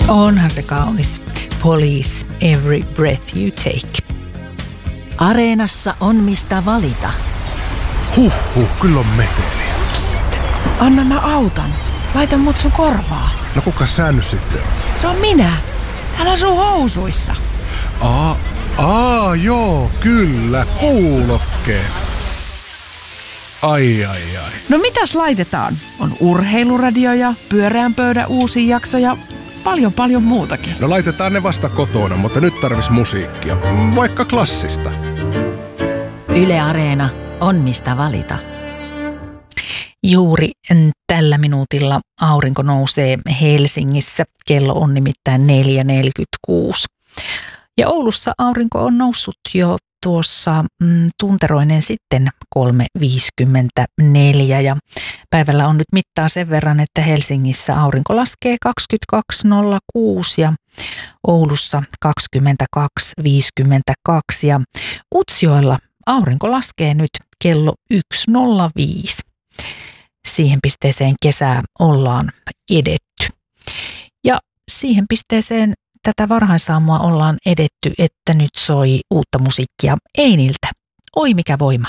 Onhan se kaunis. Police, every breath you take. Areenassa on mistä valita. Kyllä on meteliä. Psst, anna mä auton. Laita mut sun korvaa. No kuka sä nyt sitten on? Se on minä. Hän asuu housuissa. Joo, kyllä, kuulokkeet. Ai. No mitäs laitetaan? On urheiluradio ja pyöreän pöydän uusi jakso ja paljon muutakin. No laitetaan ne vasta kotona, mutta nyt tarvis musiikkia. Vaikka klassista. Yle Areena on mistä valita. Juuri tällä minuutilla aurinko nousee Helsingissä. Kello on nimittäin 4.46. Ja Oulussa aurinko on noussut jo tuossa tunteroinen sitten 3.54 ja päivällä on nyt mittaa sen verran, että Helsingissä aurinko laskee 22.06 ja Oulussa 22.52 ja Utsjoella aurinko laskee nyt kello 1.05. Siihen pisteeseen kesää ollaan edetty. Ja siihen pisteeseen tätä varhaisaamua ollaan edetty, että nyt soi uutta musiikkia Einiltä. Oi mikä voima.